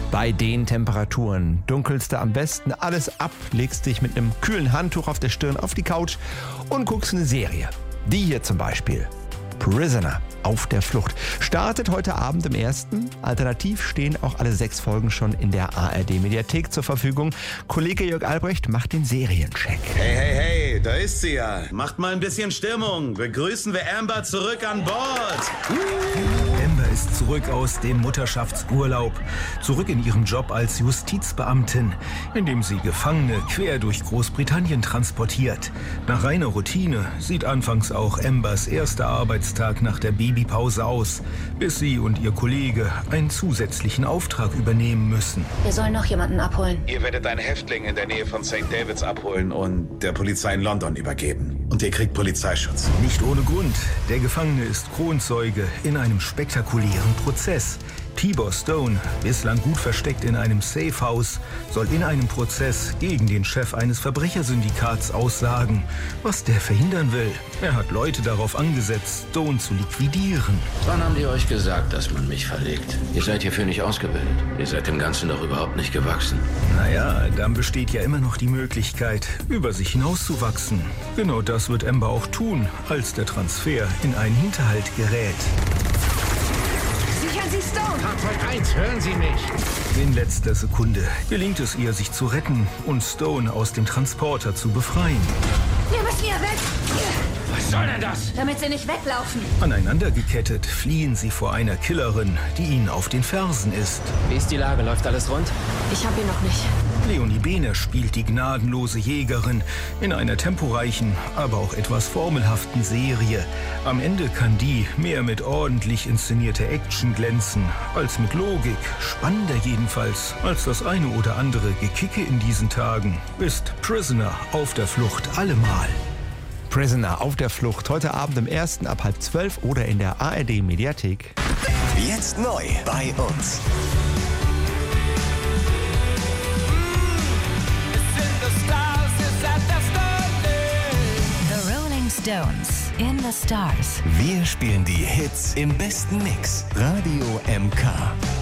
Bei den Temperaturen dunkelst du am besten alles ab, legst dich mit einem kühlen Handtuch auf der Stirn auf die Couch und guckst eine Serie. Die hier zum Beispiel. Prisoner, auf der Flucht. Startet heute Abend im 1. Alternativ stehen auch alle 6 Folgen schon in der ARD-Mediathek zur Verfügung. Kollege Jörg Albrecht macht den Seriencheck. Hey, da ist sie ja. Macht mal ein bisschen Stimmung. Begrüßen wir Amber zurück an Bord. Amber ist zurück aus dem Mutterschaftsurlaub. Zurück in ihren Job als Justizbeamtin, in dem sie Gefangene quer durch Großbritannien transportiert. Nach reiner Routine sieht anfangs auch Ambers erster Arbeitstag nach der Babypause aus, bis sie und ihr Kollege einen zusätzlichen Auftrag übernehmen müssen. Wir sollen noch jemanden abholen. Ihr werdet einen Häftling in der Nähe von St. David's abholen und der Polizei in London übergeben. Und ihr kriegt Polizeischutz. Nicht ohne Grund. Der Gefangene ist Kronzeuge in einem spektakulären Prozess. Tibor Stone, bislang gut versteckt in einem Safehouse, soll in einem Prozess gegen den Chef eines Verbrechersyndikats aussagen, was der verhindern will. Er hat Leute darauf angesetzt, Stone zu liquidieren. Wann haben die euch gesagt, dass man mich verlegt? Ihr seid hierfür nicht ausgebildet. Ihr seid dem Ganzen doch überhaupt nicht gewachsen. Naja, dann besteht ja immer noch die Möglichkeit, über sich hinauszuwachsen. Genau das wird Amber auch tun, als der Transfer in einen Hinterhalt gerät. Sichern Sie Stone! Fahrzeug 1, hören Sie mich! In letzter Sekunde gelingt es ihr, sich zu retten und Stone aus dem Transporter zu befreien. Wir müssen hier weg! Was soll denn das? Damit sie nicht weglaufen. Aneinander gekettet fliehen sie vor einer Killerin, die ihnen auf den Fersen ist. Wie ist die Lage? Läuft alles rund? Ich hab ihn noch nicht. Leonie Behner spielt die gnadenlose Jägerin in einer temporeichen, aber auch etwas formelhaften Serie. Am Ende kann die mehr mit ordentlich inszenierter Action glänzen, als mit Logik. Spannender jedenfalls als das eine oder andere Gekicke in diesen Tagen ist Prisoner auf der Flucht allemal. Prisoner, auf der Flucht. Heute Abend im 1. ab 11:30 oder in der ARD-Mediathek. Jetzt neu bei uns. The Rolling Stones in the Stars. Wir spielen die Hits im besten Mix. Radio MK.